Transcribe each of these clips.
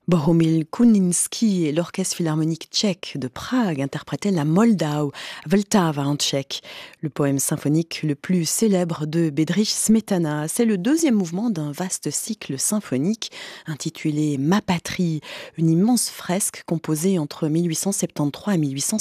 Bohumil Kuninski et l'Orchestre philharmonique tchèque de Prague interprétaient la Moldau, Vltava en tchèque, le poème symphonique le plus célèbre de Bedřich Smetana. C'est le deuxième mouvement d'un vaste cycle symphonique intitulé Ma patrie, une immense fresque composée entre 1873 et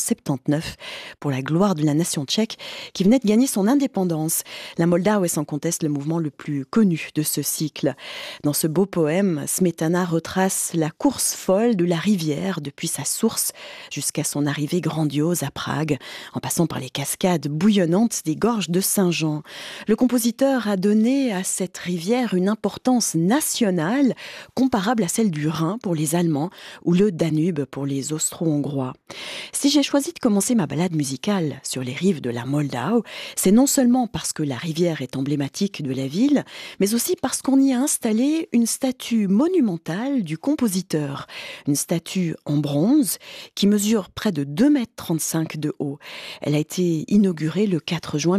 1879 pour la gloire de la nation tchèque qui venait de gagner son indépendance. La Moldau est sans conteste le mouvement le plus connu de ce cycle. Dans ce beau poème, Smetana retrace la course folle de la rivière depuis sa source jusqu'à son arrivée grandiose à Prague, en passant par les cascades bouillonnantes des gorges de Saint-Jean. Le compositeur a donné à cette rivière une importance nationale comparable à celle du Rhin pour les Allemands ou le Danube pour les Austro-Hongrois. Si j'ai choisi de commencer ma balade musicale sur les rives de la Moldau, c'est non seulement parce que la rivière est emblématique de la ville, mais aussi parce qu'on y a installé une statue monumentale du compositeur. Une statue en bronze qui mesure près de 2,35 m de haut. Elle a été inaugurée le 4 juin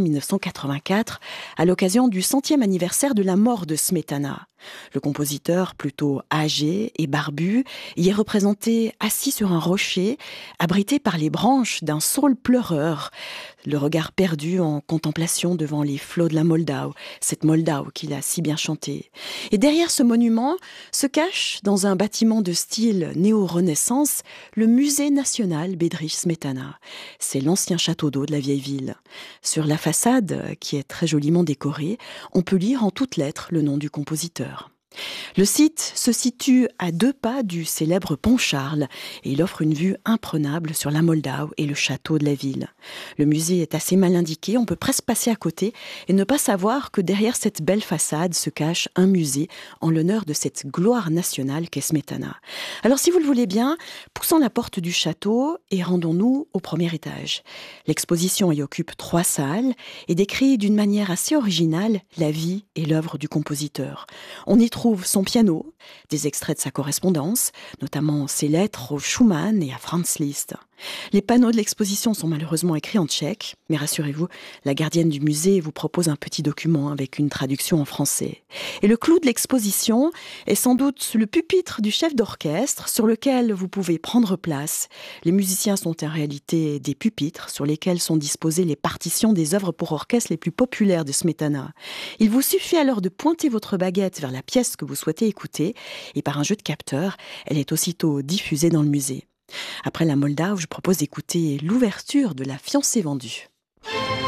1984 à l'occasion du 100e anniversaire de la mort de Smetana. Le compositeur, plutôt âgé et barbu, y est représenté assis sur un rocher, abrité par les branches d'un saule pleureur, le regard perdu en contemplation devant les flots de la Moldau, cette Moldau qu'il a si bien chantée. Et derrière ce monument se cache, dans un bâtiment de style néo-renaissance, le musée national Bedřich Smetana. C'est l'ancien château d'eau de la vieille ville. Sur la façade, qui est très joliment décorée, on peut lire en toutes lettres le nom du compositeur. Le site se situe à 2 pas du célèbre pont Charles et il offre une vue imprenable sur la Moldau et le château de la ville. Le musée est assez mal indiqué, on peut presque passer à côté et ne pas savoir que derrière cette belle façade se cache un musée en l'honneur de cette gloire nationale qu'est Smetana. Alors si vous le voulez bien, poussons la porte du château et rendons-nous au premier étage. L'exposition y occupe 3 salles et décrit d'une manière assez originale la vie et l'œuvre du compositeur. On y trouve son piano, des extraits de sa correspondance, notamment ses lettres au Schumann et à Franz Liszt. Les panneaux de l'exposition sont malheureusement écrits en tchèque, mais rassurez-vous, la gardienne du musée vous propose un petit document avec une traduction en français. Et le clou de l'exposition est sans doute le pupitre du chef d'orchestre sur lequel vous pouvez prendre place. Les musiciens sont en réalité des pupitres sur lesquels sont disposées les partitions des œuvres pour orchestre les plus populaires de Smetana. Il vous suffit alors de pointer votre baguette vers la pièce que vous souhaitez écouter et par un jeu de capteurs, elle est aussitôt diffusée dans le musée. Après la Moldau, je propose d'écouter l'ouverture de La fiancée vendue.